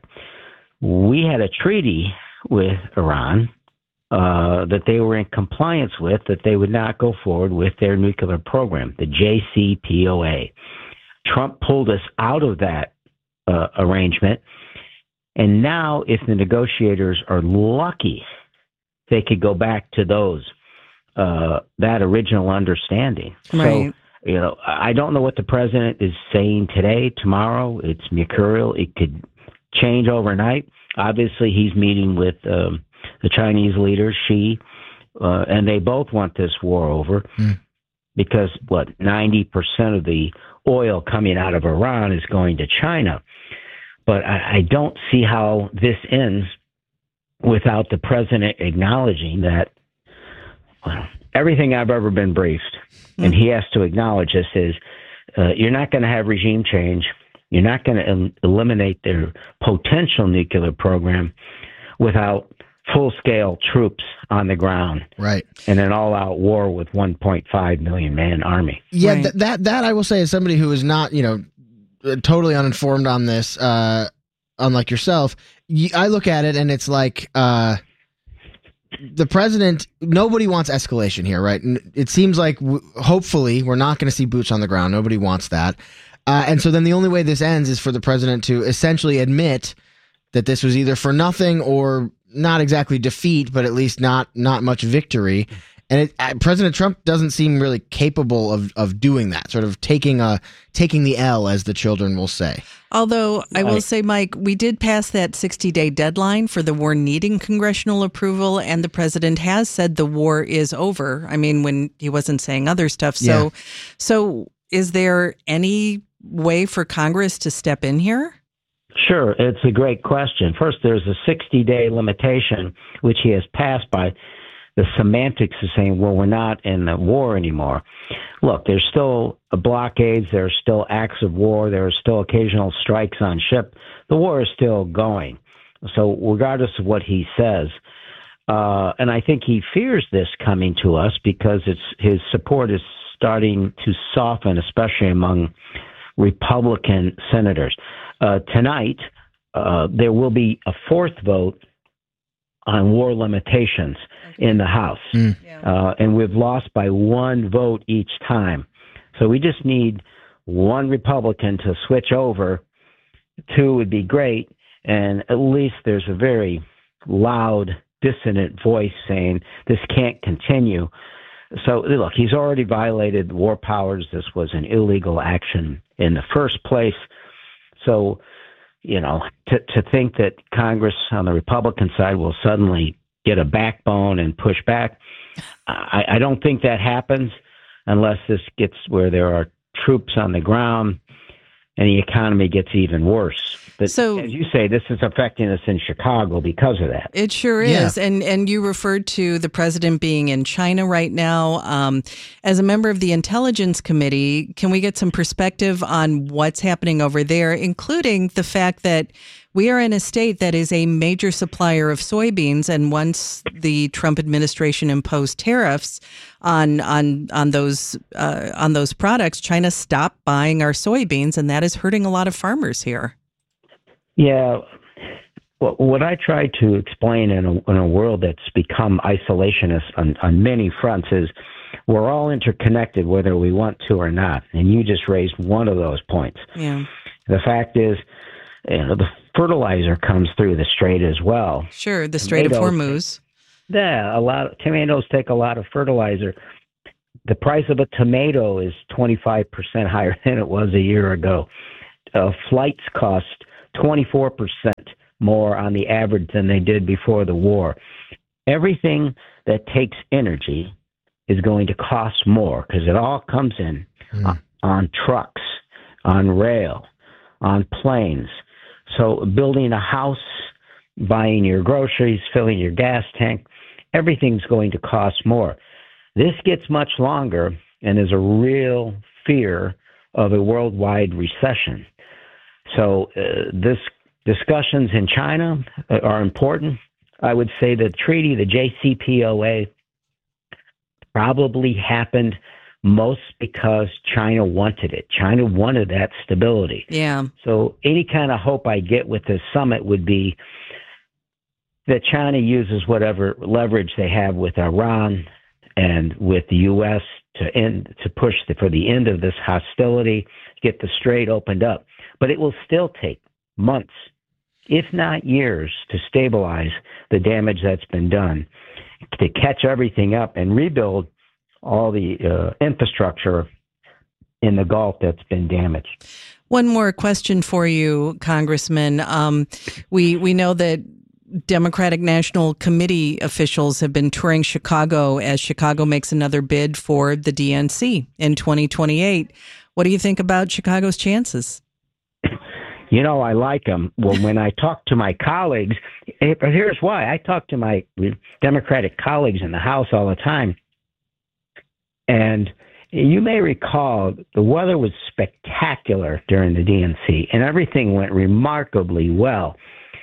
we had a treaty with Iran uh, that they were in compliance with, that they would not go forward with their nuclear program, the J C P O A. Trump pulled us out of that uh, arrangement. And now, if the negotiators are lucky, they could go back to those, uh, that original understanding. Right. So, you know, I don't know what the president is saying today, tomorrow. It's mercurial. It could change overnight. Obviously, he's meeting with um, the Chinese leader, Xi, uh, and they both want this war over mm. because, what, ninety percent of the oil coming out of Iran is going to China. But I, I don't see how this ends without the president acknowledging that, well, everything I've ever been briefed, mm. and he has to acknowledge this, is uh, you're not going to have regime change. You're not going to el- eliminate their potential nuclear program without full-scale troops on the ground, right? And an all-out war with one point five million man army. Yeah, Right. th- that that I will say, as somebody who is not, you know, totally uninformed on this, uh, unlike yourself, y- I look at it and it's like uh, the president. Nobody wants escalation here, right? And it seems like, w- hopefully, we're not going to see boots on the ground. Nobody wants that, uh, and so then the only way this ends is for the president to essentially admit that this was either for nothing or not exactly defeat, but at least not not much victory. And it, uh, President Trump doesn't seem really capable of, of doing that, sort of taking a taking the L, as the children will say. Although I will Right. say, Mike, we did pass that sixty-day deadline for the war needing congressional approval, and the president has said the war is over. I mean, when he wasn't saying other stuff. So, Yeah. so is there any way for Congress to step in here? Sure, it's a great question. First, there's a sixty-day limitation, which he has passed by. The semantics of saying, well, we're not in the war anymore. Look, there's still blockades, there are still acts of war, there are still occasional strikes on ship. The war is still going. So regardless of what he says, uh, and I think he fears this coming to us because it's his support is starting to soften, especially among Republican senators. Uh, tonight, uh, there will be a fourth vote on war limitations in the House. Mm. Uh, and we've lost by one vote each time. So we just need one Republican to switch over. Two would be great. And at least there's a very loud, dissonant voice saying this can't continue. So, look, he's already violated war powers. This was an illegal action in the first place. So, you know, to, to think that Congress on the Republican side will suddenly get a backbone and push back, I, I don't think that happens unless this gets where there are troops on the ground and the economy gets even worse. But So- as you say, this is affecting us in Chicago because of that. It sure Yeah. is. And and you referred to the president being in China right now. Um, as a member of the Intelligence Committee, can we get some perspective on what's happening over there, including the fact that We are in a state that is a major supplier of soybeans, and once the Trump administration imposed tariffs on on on those uh, on those products, China stopped buying our soybeans, and that is hurting a lot of farmers here. Yeah. Well, what I try to explain in a, in a world that's become isolationist on, on many fronts is we're all interconnected whether we want to or not. And you just raised one of those points. Yeah. The fact is, you know, the fertilizer comes through the strait as well. Sure, the Strait Tomatoes, of Hormuz. Yeah, a lot of tomatoes take a lot of fertilizer. The price of a tomato is twenty-five percent higher than it was a year ago. Uh, flights cost twenty-four percent more on the average than they did before the war. Everything that takes energy is going to cost more because it all comes in mm. on, on trucks, on rail, on planes. So building a house, buying your groceries, filling your gas tank, everything's going to cost more. This gets much longer, and there's a real fear of a worldwide recession. So uh, this discussions in China are important. I would say the treaty, the J C P O A, probably happened most because China wanted it. China wanted that stability. Yeah. So any kind of hope I get with this summit would be that China uses whatever leverage they have with Iran and with the U S to end to push the, for the end of this hostility, get the strait opened up. But it will still take months, if not years, to stabilize the damage that's been done, to catch everything up and rebuild all the uh, infrastructure in the Gulf that's been damaged. One more question for you, Congressman. Um, we we know that Democratic National Committee officials have been touring Chicago as Chicago makes another bid for the D N C in twenty twenty-eight. What do you think about Chicago's chances? You know, I like them. Well, when I talk to my colleagues, here's why. I talk to my Democratic colleagues in the House all the time. And you may recall the weather was spectacular during the D N C, and everything went remarkably well.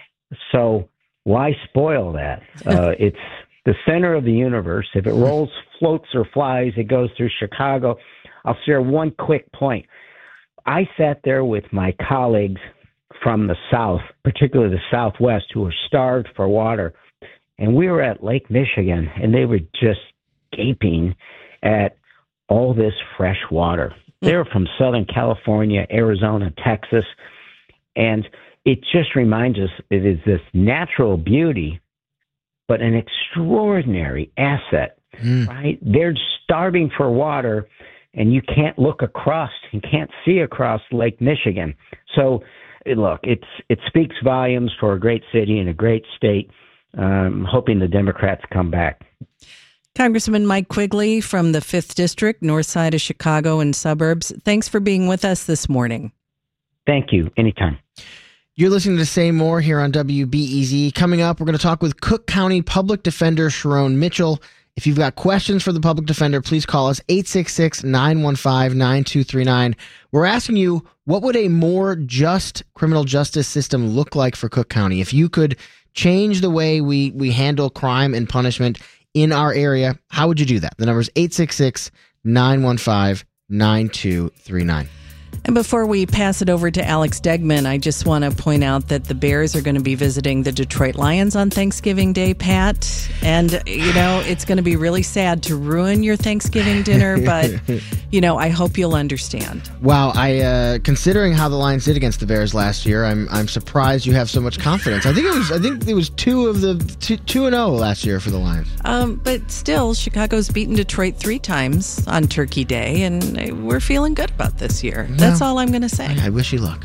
So why spoil that? Uh, it's the center of the universe. If it rolls, floats, or flies, it goes through Chicago. I'll share one quick point. I sat there with my colleagues from the South, particularly the Southwest, who were starved for water. And we were at Lake Michigan, and they were just gaping at all this fresh water. They were from Southern California, Arizona, Texas. And it just reminds us it is this natural beauty, but an extraordinary asset, mm. right? They're starving for water, and you can't look across, you can't see across Lake Michigan. So, look, it's it speaks volumes for a great city and a great state. I'm hoping the Democrats come back. Congressman Mike Quigley from the fifth District, north side of Chicago and suburbs, thanks for being with us this morning. Thank you. Anytime. You're listening to Say More here on W B E Z. Coming up, we're going to talk with Cook County Public Defender Sharon Mitchell. If you've got questions for the public defender, please call us eight six six, nine one five, nine two three nine. We're asking you, what would a more just criminal justice system look like for Cook County? If you could change the way we, we handle crime and punishment in our area, how would you do that? The number is eight six six, nine one five, nine two three nine. And before we pass it over to Alex Degman, I just want to point out that the Bears are going to be visiting the Detroit Lions on Thanksgiving Day, Pat. And, you know, it's going to be really sad to ruin your Thanksgiving dinner, but, you know, I hope you'll understand. Wow, I uh, considering how the Lions did against the Bears last year, I'm I'm surprised you have so much confidence. I think it was I think it was two of the two two and zero last year for the Lions. Um, but still, Chicago's beaten Detroit three times on Turkey Day, and we're feeling good about this year. That's all I'm going to say. I wish you luck.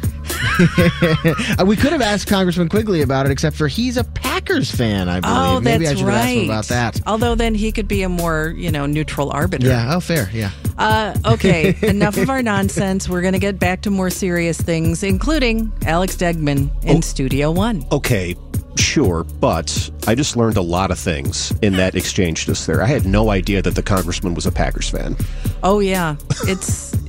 We could have asked Congressman Quigley about it, except for he's a Packers fan, I believe. Oh, Maybe that's I should right. have asked him about that. Although then he could be a more, you know, neutral arbiter. Yeah, oh, fair, yeah. Uh, okay, enough of our nonsense. We're going to get back to more serious things, including Alex Degman in oh, Studio One. Okay, sure, but I just learned a lot of things in that exchange just there. I had no idea that the congressman was a Packers fan. Oh, yeah. It's...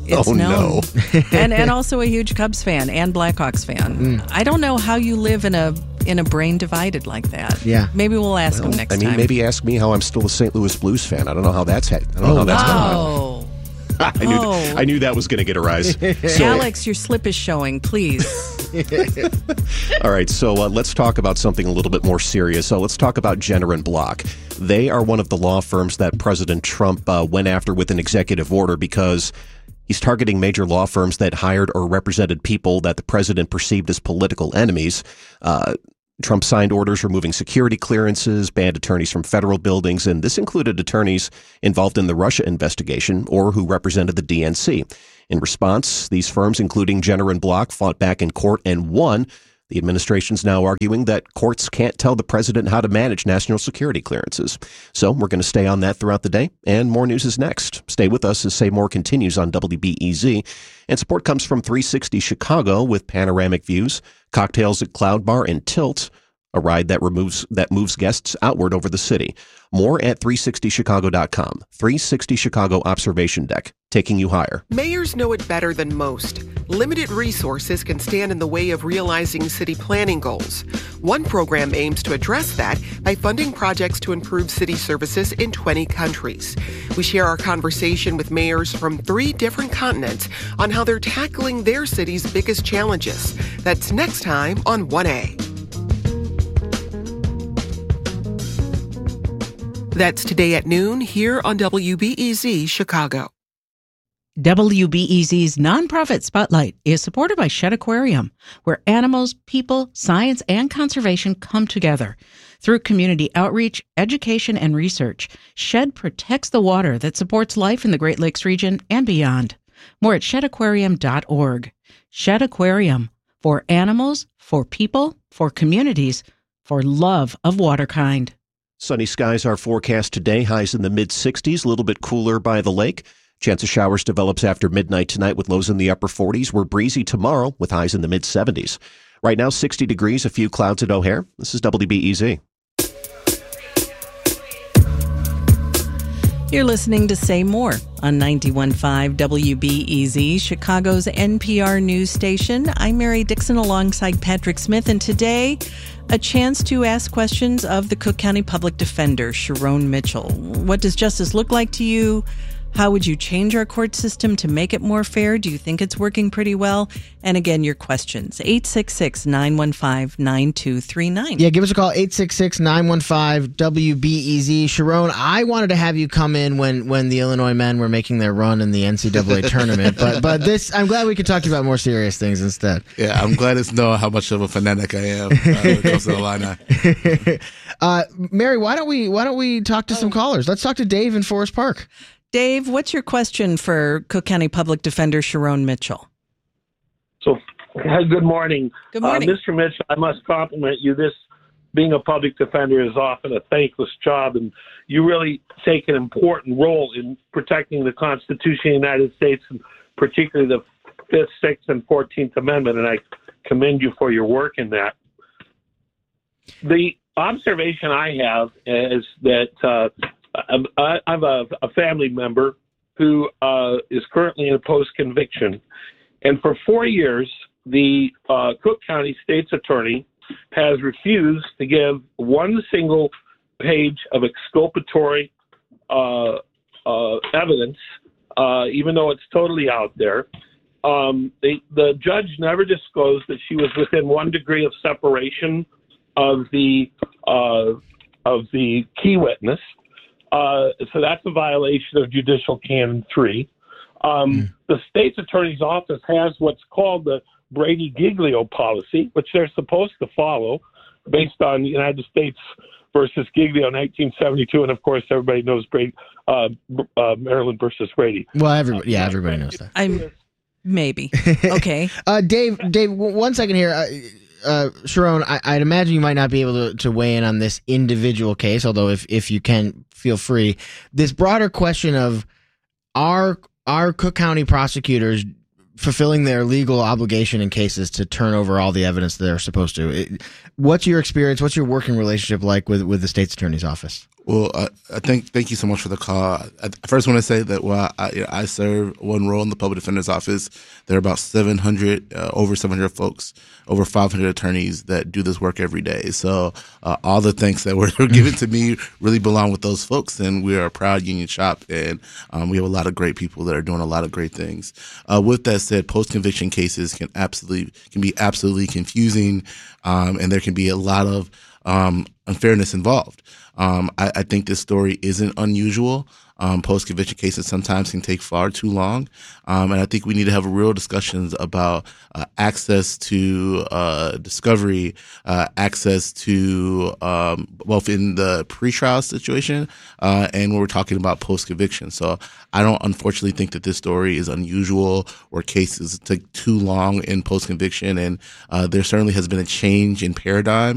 It's oh, known. no. and and also a huge Cubs fan and Blackhawks fan. Mm. I don't know how you live in a in a brain divided like that. Yeah. Maybe we'll ask well, him next time. I mean, time. maybe ask me how I'm still a Saint Louis Blues fan. I don't know how that's I don't know oh, how that's wow. going on. I knew, oh. th- I knew that was going to get a rise. So, Alex, your slip is showing, please. All right, so uh, let's talk about something a little bit more serious. So let's talk about Jenner and Block. They are one of the law firms that President Trump uh, went after with an executive order because he's targeting major law firms that hired or represented people that the president perceived as political enemies. Uh, Trump signed orders removing security clearances, banned attorneys from federal buildings, and this included attorneys involved in the Russia investigation or who represented the D N C. In response, these firms, including Jenner and Block, fought back in court and won. The administration's now arguing that courts can't tell the president how to manage national security clearances. So we're going to stay on that throughout the day, and more news is next. Stay with us as Say More continues on W B E Z. And support comes from three sixty Chicago with panoramic views, cocktails at Cloud Bar and Tilt, a ride that removes that moves guests outward over the city. More at three sixty chicago dot com. three sixty Chicago Observation Deck, taking you higher. Mayors know it better than most. Limited resources can stand in the way of realizing city planning goals. One program aims to address that by funding projects to improve city services in twenty countries. We share our conversation with mayors from three different continents on how they're tackling their city's biggest challenges. That's next time on one A. That's today at noon here on W B E Z Chicago. W B E Z's nonprofit Spotlight is supported by Shedd Aquarium, where animals, people, science, and conservation come together. Through community outreach, education, and research, Shedd protects the water that supports life in the Great Lakes region and beyond. More at shedd aquarium dot org. Shedd Aquarium, for animals, for people, for communities, for love of waterkind. Sunny skies are forecast today, highs in the mid sixties, a little bit cooler by the lake. Chance of showers develops after midnight tonight with lows in the upper forties. We're breezy tomorrow with highs in the mid seventies. Right now, sixty degrees, a few clouds at O'Hare. This is W B E Z. You're listening to Say More on ninety-one point five W B E Z, Chicago's N P R news station. I'm Mary Dixon alongside Patrick Smith, and today, a chance to ask questions of the Cook County Public Defender, Sharon Mitchell. What does justice look like to you? How would you change our court system to make it more fair? Do you think it's working pretty well? And again, your questions, eight six six, nine one five, nine two three nine. Yeah, give us a call, eight six six, nine one five, W B E Z. Sharon, I wanted to have you come in when, when the Illinois men were making their run in the N C double A tournament, but but this, I'm glad we could talk to you about more serious things instead. Yeah, I'm glad to know how much of a fanatic I am uh, when it comes to the Illini. uh, Mary, why don't we why don't we talk to some callers? Let's talk to Dave in Forest Park. Dave, what's your question for Cook County Public Defender Sharon Mitchell? So, good morning. Good morning. Uh, Mister Mitchell, I must compliment you. This, being a public defender is often a thankless job, and you really take an important role in protecting the Constitution of the United States, and particularly the Fifth, Sixth, and Fourteenth Amendment, and I commend you for your work in that. The observation I have is that uh, I have a, a family member who uh, is currently in a post-conviction. And for four years, the uh, Cook County State's Attorney has refused to give one single page of exculpatory uh, uh, evidence, uh, even though it's totally out there. Um, the, the judge never disclosed that she was within one degree of separation of the uh, of the key witness. Uh, so that's a violation of Judicial Canon three. Um, mm. The state's attorney's office has what's called the Brady-Giglio policy, which they're supposed to follow based on the United States versus Giglio nineteen seventy-two. And, of course, everybody knows Brady, uh, uh, Maryland versus Brady. Well, everybody, yeah, everybody knows that. I'm maybe. Okay. uh, Dave, Dave, one second here. Uh, Uh, Sharon, I, I'd imagine you might not be able to, to weigh in on this individual case, although if, if you can, feel free. This broader question of are are Cook County prosecutors fulfilling their legal obligation in cases to turn over all the evidence that they're supposed to? It, what's your experience? What's your working relationship like with, with the state's attorney's office? Well, uh, I think thank you so much for the call. I first want to say that while I, you know, I serve one role in the public defender's office, there are about seven hundred, uh, over seven hundred folks, over five hundred attorneys that do this work every day. So uh, all the thanks that were given to me really belong with those folks, and we are a proud union shop, and um, we have a lot of great people that are doing a lot of great things. Uh, with that said, post-conviction cases can absolutely can be absolutely confusing, um, and there can be a lot of um, unfairness involved. Um, I, I think this story isn't unusual. Um, post-conviction cases sometimes can take far too long. Um, and I think we need to have real discussions about uh, access to uh, discovery, uh, access to um, both in the pretrial situation uh, and when we're talking about post-conviction. So I don't unfortunately think that this story is unusual or cases take too long in post-conviction. And uh, there certainly has been a change in paradigm